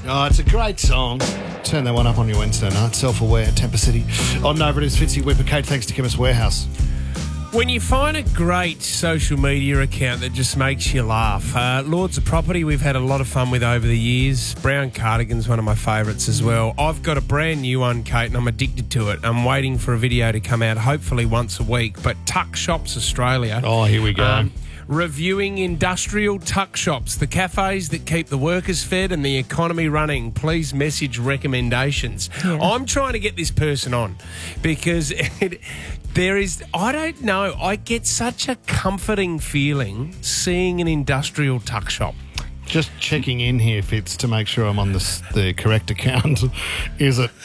Oh, it's a great song. Turn that one up on your Wednesday night. Self-Aware, Temper City. On over it is Fitzy Whipper Kate, thanks to Chemist Warehouse. When you find a great social media account that just makes you laugh, Lords of Property we've had a lot of fun with over the years. Brown Cardigan's one of my favourites as well. I've got a brand new one, Kate, and I'm addicted to it. I'm waiting for a video to come out hopefully once a week. But Tuck Shops Australia. Oh, here we go. Reviewing industrial tuck shops, the cafes that keep the workers fed and the economy running. Please message recommendations. Yeah. I'm trying to get this person on because I don't know, I get such a comforting feeling seeing an industrial tuck shop. Just checking in here, Fitz, to make sure I'm on the correct account. Is it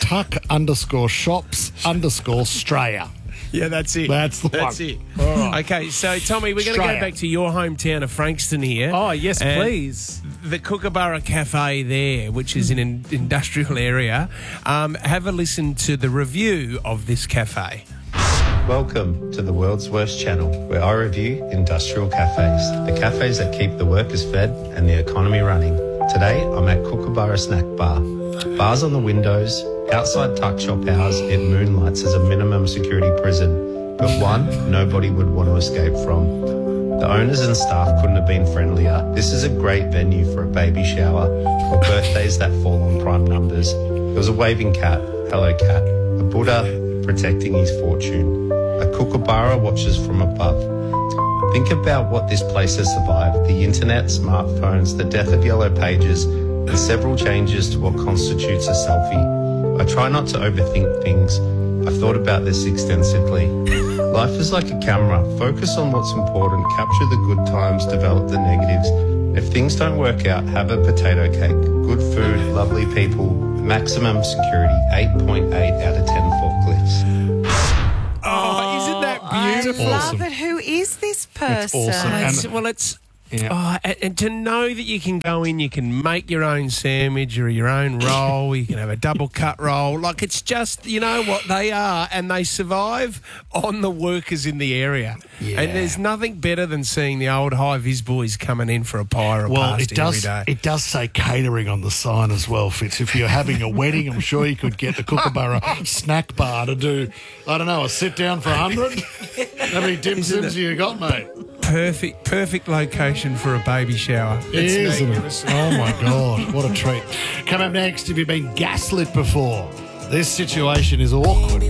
tuck_shops_Straya? Yeah, that's it. That's one. It. All right. Okay, so Tommy, we're going to go back to your hometown of Frankston here. Oh, yes, please. The Kookaburra Cafe there, which is in an industrial area. Have a listen to the review of this cafe. Welcome to the world's worst channel, where I review industrial cafes, the cafes that keep the workers fed and the economy running. Today, I'm at Kookaburra Snack Bar. Bars on the windows, outside tuck shop hours, it moonlights as a minimum security prison, but one nobody would want to escape from. The owners and staff couldn't have been friendlier. This is a great venue for a baby shower or birthdays that fall on prime numbers. There was a waving cat, hello cat, a Buddha protecting his fortune. A kookaburra watches from above. Think about what this place has survived: the internet, smartphones, the death of yellow pages, and several changes to what constitutes a selfie. I try not to overthink things. I've thought about this extensively. Life is like a camera. Focus on what's important, capture the good times, develop the negatives. If things don't work out, have a potato cake. Good food, lovely people, maximum security, 8.8 out of 10 forklifts. Oh, isn't that beautiful? I love it. Who is this person? It's awesome. And to know that you can go in, you can make your own sandwich or your own roll, you can have a double cut roll. Like, it's just, you know what they are, and they survive on the workers in the area. Yeah. And there's nothing better than seeing the old high-vis boys coming in for a pie or a pasty every day. It does say catering on the sign as well, Fitz. If you're having a wedding, I'm sure you could get the Kookaburra Snack Bar to do, I don't know, a sit-down for 100? How many dim sims you got, mate? Perfect location for a baby shower. Isn't it? Oh, my God. What a treat. Come up next, have you been gaslit before? This situation is awkward.